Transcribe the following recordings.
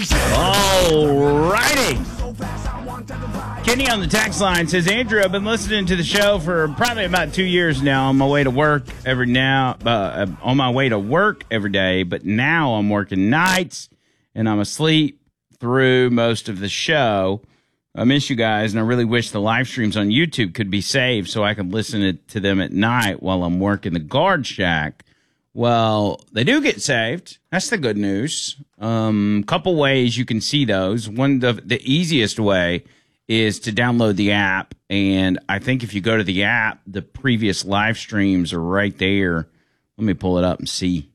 All righty. Kenny on the text line says, Andrew, I've been listening to the show for probably about 2 years now. On my way to work every day, but now I'm working nights and I'm asleep through most of the show. I miss you guys, and I really wish the live streams on YouTube could be saved so I could listen to them at night while I'm working the guard shack. Well, they do get saved. That's the good news. Couple ways you can see those. One, the easiest way is to download the app, and I think if you go to the app, the previous live streams are right there. Let me pull it up and see.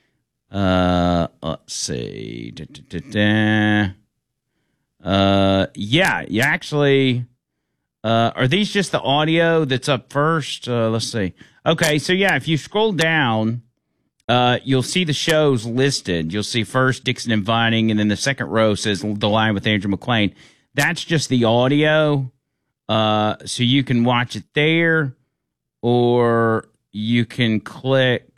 Let's see. Yeah, you actually, are these just the audio that's up first? Let's see. Okay, so yeah, if you scroll down, you'll see the shows listed. You'll see first Dixon and Vining, and then the second row says The Line with Andrew McLean. That's just the audio. So you can watch it there, or you can click.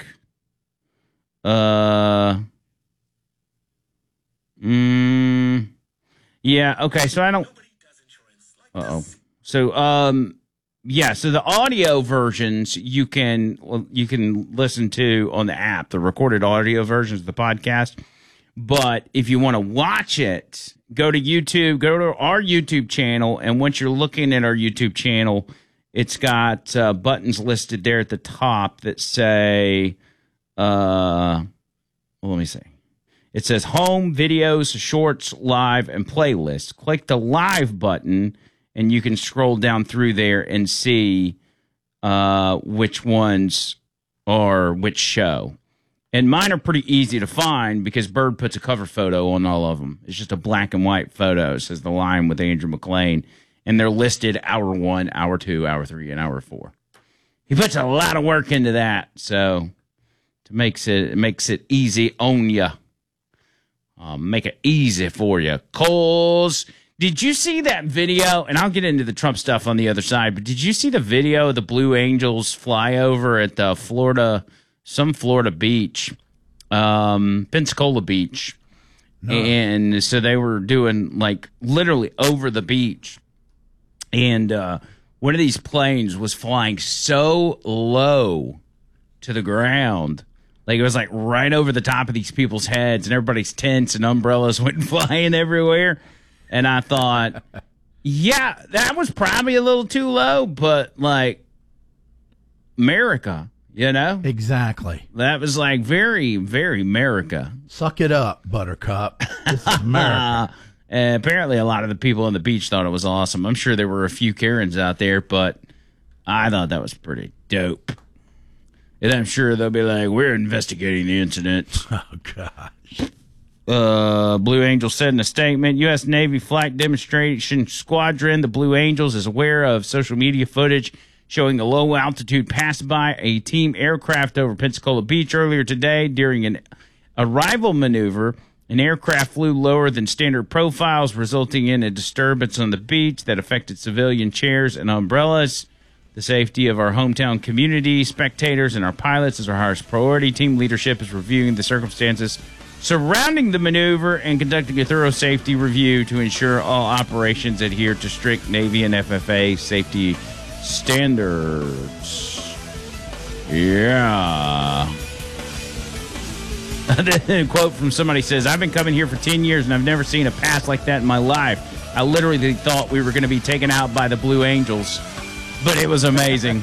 Yeah, okay, so I don't. Uh-oh. So, yeah, so the audio versions you can listen to on the app, the recorded audio versions of the podcast. But if you want to watch it, go to YouTube, go to our YouTube channel, and once you're looking at our YouTube channel, it's got buttons listed there at the top that say, well, let me see. It says Home, Videos, Shorts, Live, and Playlists. Click the Live button, and you can scroll down through there and see which ones are which show. And mine are pretty easy to find because Bird puts a cover photo on all of them. It's just a black and white photo. It says The Line with Andrew McLean. And they're listed hour 1, hour 2, hour 3, and hour 4. He puts a lot of work into that, so it makes it easy on you. Make it easy for you. Coles, did you see that video? And I'll get into the Trump stuff on the other side, but did you see the video of the Blue Angels flyover at the Florida beach, Pensacola Beach? No. And so they were doing like literally over the beach. And one of these planes was flying so low to the ground. Like, it was, like, right over the top of these people's heads, and everybody's tents and umbrellas went flying everywhere. And I thought, yeah, that was probably a little too low, but, like, America, you know? Exactly. That was, like, very, very America. Suck it up, Buttercup. This is America. And apparently a lot of the people on the beach thought it was awesome. I'm sure there were a few Karens out there, but I thought that was pretty dope. And I'm sure they'll be like, we're investigating the incident. Oh, gosh. Blue Angels said in a statement, U.S. Navy Flight Demonstration Squadron, the Blue Angels, is aware of social media footage showing a low-altitude pass-by a team aircraft over Pensacola Beach earlier today. During an arrival maneuver, an aircraft flew lower than standard profiles, resulting in a disturbance on the beach that affected civilian chairs and umbrellas. The safety of our hometown community, spectators, and our pilots is our highest priority. Team leadership is reviewing the circumstances surrounding the maneuver and conducting a thorough safety review to ensure all operations adhere to strict Navy and FFA safety standards. Yeah. A quote from somebody says, I've been coming here for 10 years and I've never seen a pass like that in my life. I literally thought we were going to be taken out by the Blue Angels. But it was amazing.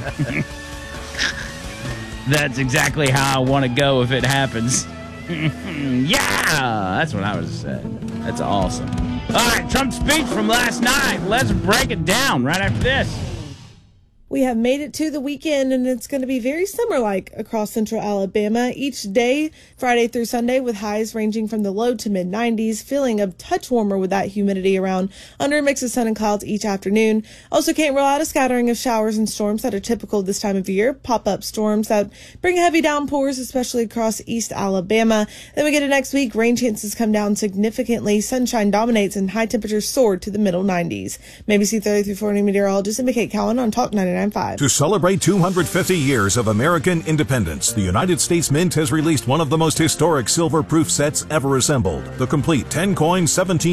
That's exactly how I want to go if it happens. Yeah, that's what I would have said. That's awesome. All right, Trump's speech from last night. Let's break it down right after this. We have made it to the weekend, and it's going to be very summer-like across central Alabama each day, Friday through Sunday, with highs ranging from the low to mid-90s, feeling a touch warmer with that humidity around under a mix of sun and clouds each afternoon. Also can't rule out a scattering of showers and storms that are typical this time of year, pop-up storms that bring heavy downpours, especially across East Alabama. Then we get to next week, rain chances come down significantly, sunshine dominates, and high temperatures soar to the middle 90s. Maybe see 30 through 40 meteorologist Mickey Cowan on Talk 99. $99.95. To celebrate 250 years of American independence, the United States Mint has released one of the most historic silver-proof sets ever assembled. The complete 10-coin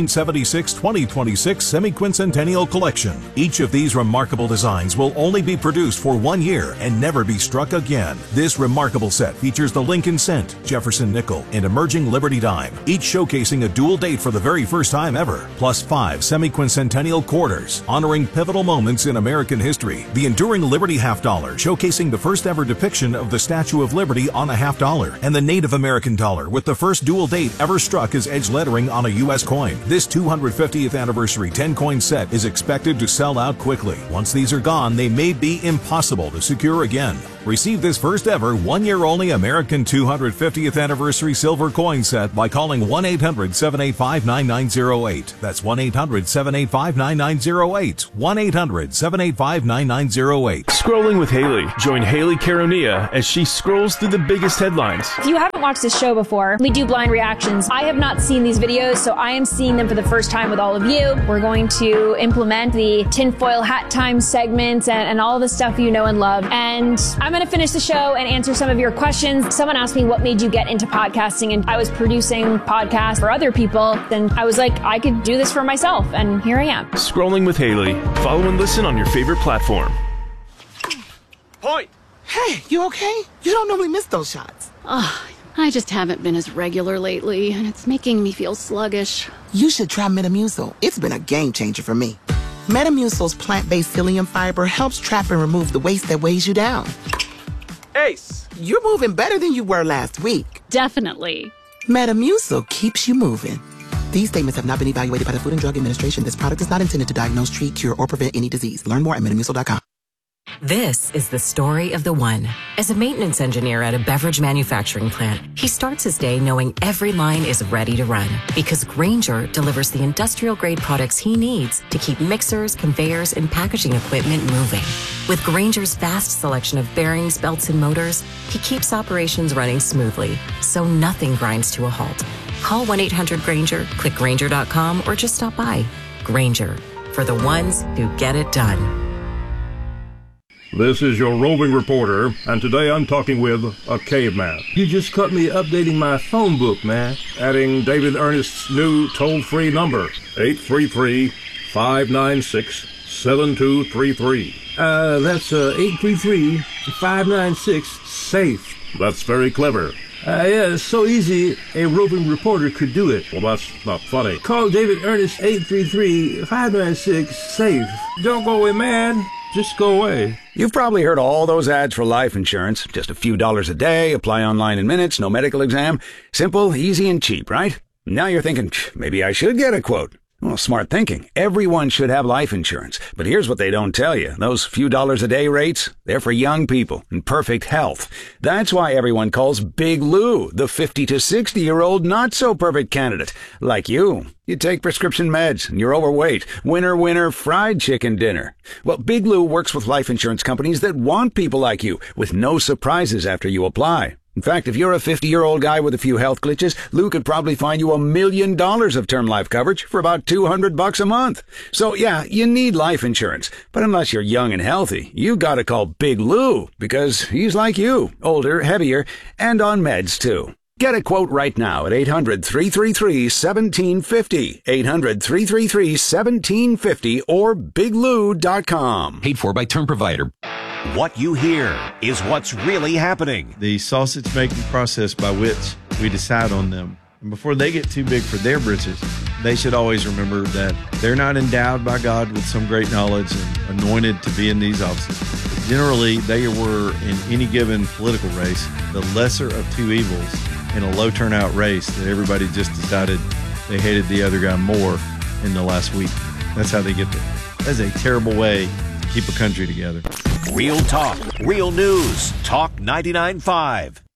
1776-2026 semi-quincentennial collection. Each of these remarkable designs will only be produced for 1 year and never be struck again. This remarkable set features the Lincoln Cent, Jefferson Nickel, and emerging Liberty Dime, each showcasing a dual date for the very first time ever, plus 5 semi-quincentennial quarters, honoring pivotal moments in American history. The enduring Liberty half dollar, showcasing the first ever depiction of the Statue of Liberty on a half dollar, and the Native American dollar with the first dual date ever struck as edge lettering on a U.S. coin. This 250th anniversary 10-coin set is expected to sell out quickly. Once these are gone, they may be impossible to secure again. Receive this first ever 1 year only American 250th anniversary silver coin set by calling 1-800-785-9908. That's 1-800-785-9908. 1-800-785-9908. Scrolling with Haley. Join Haley Caronia as she scrolls through the biggest headlines. If you haven't watched this show before, we do blind reactions. I have not seen these videos, so I am seeing them for the first time with all of you. We're going to implement the tinfoil hat time segments and all the stuff you know and love. And I'm going to finish the show and answer some of your questions. Someone asked me, what made you get into podcasting? And I was producing podcasts for other people. Then I was like, I could do this for myself. And here I am. Scrolling with Haley. Follow and listen on your favorite platform. Point! Hey, you okay? You don't normally miss those shots. I just haven't been as regular lately, and it's making me feel sluggish. You should try Metamucil. It's been a game changer for me. Metamucil's plant-based psyllium fiber helps trap and remove the waste that weighs you down. Ace! You're moving better than you were last week. Definitely. Metamucil keeps you moving. These statements have not been evaluated by the Food and Drug Administration. This product is not intended to diagnose, treat, cure, or prevent any disease. Learn more at Metamucil.com. This is the story of the one. As a maintenance engineer at a beverage manufacturing plant, he starts his day knowing every line is ready to run because Grainger delivers the industrial-grade products he needs to keep mixers, conveyors, and packaging equipment moving. With Grainger's vast selection of bearings, belts, and motors, he keeps operations running smoothly, so nothing grinds to a halt. Call 1-800-GRAINGER, click Grainger.com, or just stop by. Grainger, for the ones who get it done. This is your roving reporter, and today I'm talking with a caveman. You just caught me updating my phone book, man. Adding David Ernest's new toll-free number, 833-596-7233. That's 833-596-SAFE. That's very clever. Yeah, it's so easy a roving reporter could do it. Well, that's not funny. Call David Ernest 833-596-SAFE. Don't go away, man. Just go away. You've probably heard all those ads for life insurance. Just a few dollars a day, apply online in minutes, no medical exam. Simple, easy, and cheap, right? Now you're thinking, maybe I should get a quote. Well, smart thinking. Everyone should have life insurance. But here's what they don't tell you. Those few dollars a day rates, they're for young people in perfect health. That's why everyone calls Big Lou the 50 to 60-year-old not-so-perfect candidate. Like you. You take prescription meds and you're overweight. Winner, winner, fried chicken dinner. Well, Big Lou works with life insurance companies that want people like you with no surprises after you apply. In fact, if you're a 50-year-old guy with a few health glitches, Lou could probably find you $1 million of term life coverage for about $200 a month. So yeah, you need life insurance. But unless you're young and healthy, you gotta call Big Lou because he's like you, older, heavier, and on meds too. Get a quote right now at 800-333-1750, 800-333-1750, or biglou.com. Paid for by Term Provider. What you hear is what's really happening. The sausage making process by which we decide on them. And before they get too big for their britches, they should always remember that they're not endowed by God with some great knowledge and anointed to be in these offices. Generally, they were in any given political race the lesser of two evils in a low turnout race that everybody just decided they hated the other guy more in the last week. That's how they get there. That's a terrible way to keep a country together. Real talk, real news. Talk 99.5.